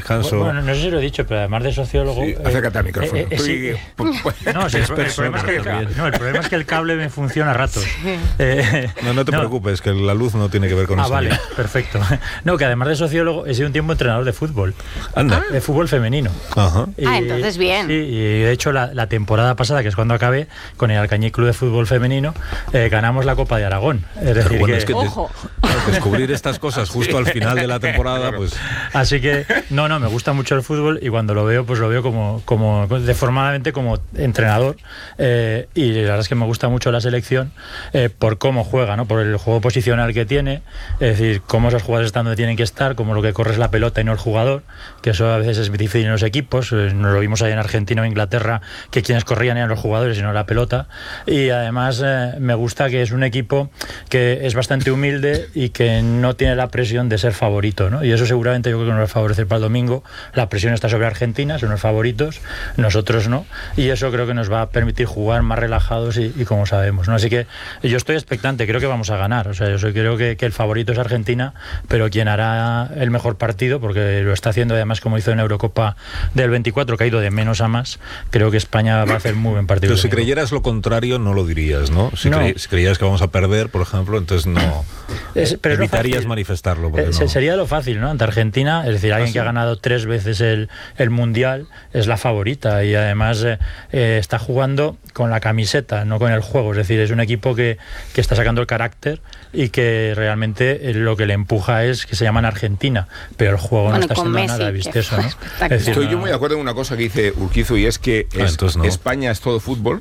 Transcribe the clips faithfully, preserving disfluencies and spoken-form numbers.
descanso. Bueno, no sé si lo he dicho, pero además de sociólogo... Sí, acércate al micrófono. Eh, eh, sí. No, sí, el, el, problema es que el, cable, no, el problema es que el cable me funciona a ratos. Sí. Eh, no, no te no. preocupes, que la luz no tiene que ver con ah, eso. Ah, vale, perfecto. No, que además de sociólogo he sido un tiempo entrenador de fútbol. Anda. De fútbol femenino. Ajá. Y, ah, entonces bien. Sí, y de hecho la, la temporada pasada, que es cuando acabé, con el Alcañiz Club de Fútbol Femenino, eh, ganamos la Copa de Aragón. Es decir, bueno, que... es que Ojo. Des, descubrir estas cosas justo al final de la temporada, pues... Así que, no, no, me gusta mucho el fútbol y cuando lo veo, pues lo veo como, como deformadamente como entrenador eh, y la verdad es que me gusta mucho la selección eh, por cómo juega, ¿no? Por el juego posicional que tiene, es decir, cómo esos jugadores están donde tienen que estar, como lo que corre es la pelota y no el jugador, que eso a veces es difícil en los equipos, eh, nos lo vimos ahí en Argentina o Inglaterra, que quienes corrían eran los jugadores y no la pelota, y además eh, me gusta que es un equipo que es bastante humilde y que no tiene la presión de ser favorito, ¿no? Y eso seguramente yo creo que nos va a favorecer para el domingo. La presión está sobre Argentina, son los favoritos, nosotros no, y eso creo que nos va a permitir jugar más relajados y, y como sabemos, ¿no? Así que yo estoy expectante, creo que vamos a ganar, o sea, yo soy, creo que, que el favorito es Argentina, pero quien hará el mejor partido, porque lo está haciendo además como hizo en la Eurocopa del veinticuatro, que ha ido de menos a más, creo que España va a hacer muy buen partido. Pero si creyeras lo contrario no lo dirías, ¿no? Si, no. Cre si creyeras que vamos a perder, por ejemplo, entonces no es, pero evitarías es manifestarlo. Eh, no. Sería lo fácil, ¿no? Ante Argentina, es decir, alguien ¿Ah, sí? que ha ganado tres veces el, el Mundial es la favorita y además eh, eh, está jugando con la camiseta, no con el juego, es decir, es un equipo que, que está sacando el carácter y que realmente lo que le empuja es que se llaman Argentina, pero el juego bueno, no está siendo Messi, nada vistoso, ¿no? Es decir, Estoy no, yo muy de acuerdo en una cosa que dice Urquizu y es que ah, es, no. España es todo fútbol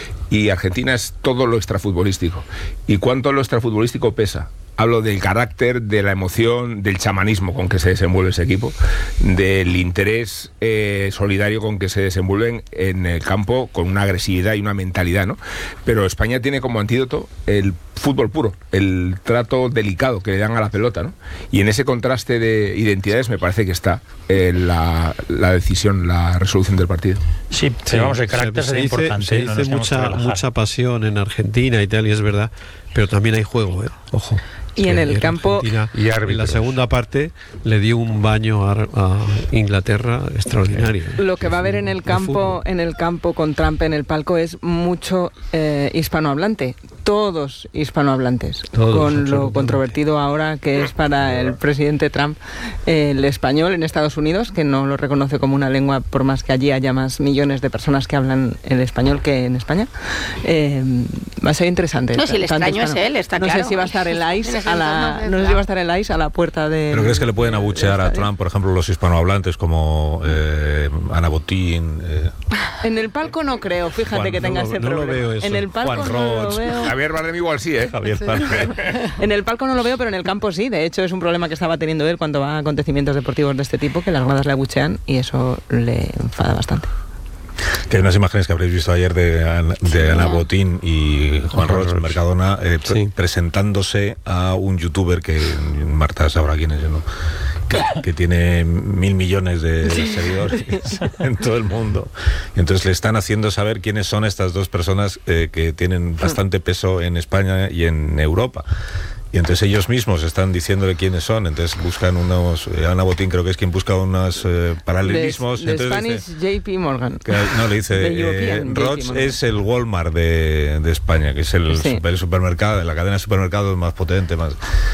y Argentina es todo lo extrafutbolístico. ¿Y cuánto lo extrafutbolístico pesa? Hablo del carácter, de la emoción, del chamanismo con que se desenvuelve ese equipo, del interés eh, solidario con que se desenvuelven en el campo con una agresividad y una mentalidad, ¿no? Pero España tiene como antídoto el fútbol puro, el trato delicado que le dan a la pelota, ¿no? Y en ese contraste de identidades me parece que está eh, la, la decisión, la resolución del partido. Sí, sí, vamos, el carácter se, se es dice, importante. Se dice no mucha, mucha pasión en Argentina y tal, y es verdad, pero también hay juego, ¿eh? Ojo. Y en el campo y en la segunda parte le dio un baño a, a Inglaterra extraordinario. Lo que va a haber en el campo, en el campo con Trump en el palco es mucho eh, hispanohablante, todos hispanohablantes, todos, con lo controvertido ahora que es para el presidente Trump eh, el español en Estados Unidos, que no lo reconoce como una lengua por más que allí haya más millones de personas que hablan el español que en España. Eh, va a ser interesante. No, si el extraño es él, está no claro. No sé si va a estar el ICE a la, no sé si va a estar el ICE a la puerta de... ¿Pero crees que le pueden abuchear a Trump, por ejemplo, los hispanohablantes como eh, Ana Botín? Eh. En el palco no creo, fíjate Juan, que tenga no, ese no problema. Lo veo eso. En el palco Juan no Roch. lo veo. Javier Bardem igual sí, ¿eh? Javier Bardem. En el palco no lo veo, pero en el campo sí. De hecho, es un problema que estaba teniendo él cuando va a acontecimientos deportivos de este tipo, que las gradas le abuchean y eso le enfada bastante. Que hay unas imágenes que habréis visto ayer de, de Ana Botín y Juan Roch, Mercadona, eh, sí. pre presentándose a un youtuber que Marta sabrá quién es, ¿no? Que, que tiene mil millones de, de seguidores en todo el mundo. Y entonces le están haciendo saber quiénes son estas dos personas eh, que tienen bastante peso en España y en Europa. Y entonces ellos mismos están diciéndole quiénes son, entonces buscan unos... Eh, Ana Botín creo que es quien busca unos eh, paralelismos. De, de entonces Spanish dice, J P Morgan. Que, no, le dice, eh, Roch es el Walmart de, de España, que es el, sí. super, el supermercado, la cadena de supermercados más potente, más...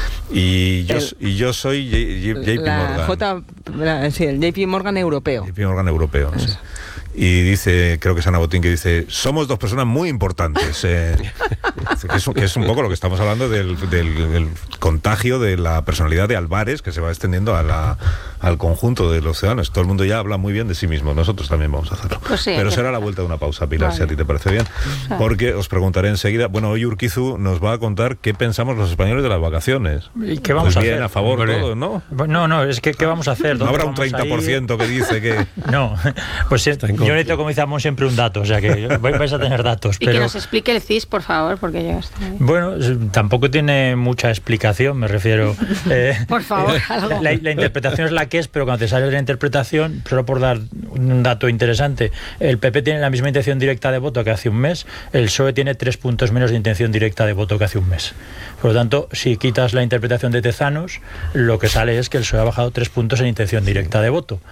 Y yo, el, y yo soy J P Morgan. J, la, sí, el J P Morgan europeo. J P Morgan europeo, sí. Y dice, creo que es Ana Botín, que dice, somos dos personas muy importantes. Eh, que, es, que es un poco lo que estamos hablando del, del, del contagio de la personalidad de Álvarez, que se va extendiendo a la, al conjunto de los ciudadanos. Todo el mundo ya habla muy bien de sí mismo, nosotros también vamos a hacerlo. Pues sí, Pero que... será la vuelta de una pausa, Pilar, vale. Si a ti te parece bien. Porque os preguntaré enseguida, bueno, hoy Urquizu nos va a contar qué pensamos los españoles de las vacaciones. ¿Y qué vamos pues a bien, hacer? a favor Hombre. todos, ¿no? No, no, es que ¿qué vamos a hacer? No habrá un treinta por ciento que dice que... No, pues yo necesito, como decíamos, siempre un dato, o sea que vais a tener datos. Y pero... que nos explique el C I S, por favor, porque yo estoy... Bueno, tampoco tiene mucha explicación, me refiero... Eh, por favor, algo. La, la interpretación es la que es, pero cuando te sale de la interpretación, solo por dar un dato interesante, el P P tiene la misma intención directa de voto que hace un mes, el P S O E tiene tres puntos menos de intención directa de voto que hace un mes. Por lo tanto, si quitas la interpretación de Tezanos, lo que sale es que el P S O E ha bajado tres puntos en intención directa de voto.